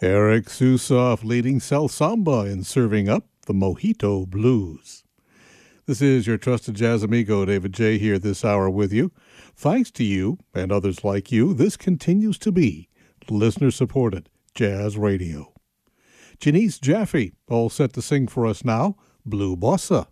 Eric Susoff leading Cell Samba in serving up the Mojito Blues. This is your trusted jazz amigo, David J. here this hour with you. Thanks to you and others like you, this continues to be listener-supported jazz radio. Janice Jaffe, all set to sing for us now, Blue Bossa.